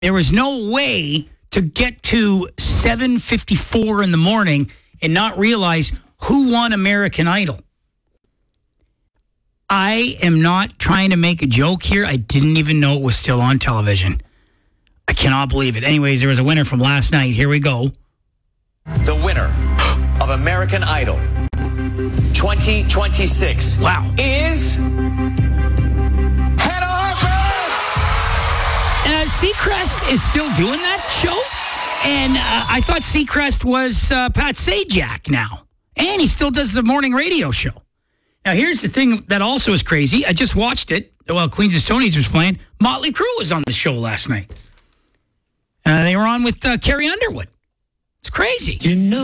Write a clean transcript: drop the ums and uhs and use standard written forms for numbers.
There was no way to get to 7:54 in the morning and not realize who won American Idol. I am not trying to make a joke here. I didn't even know it was still on television. I cannot believe it. Anyways, there was a winner from last night. Here we go. The winner of American Idol 2026 is Hannah Harper! Seacrest is still doing that show? And I thought Seacrest was Pat Sajak now. And he still does the morning radio show. Now, here's the thing that also is crazy. I just watched it while Queens of Stone Age was playing. Motley Crue was on the show last night. They were on with Carrie Underwood. It's crazy.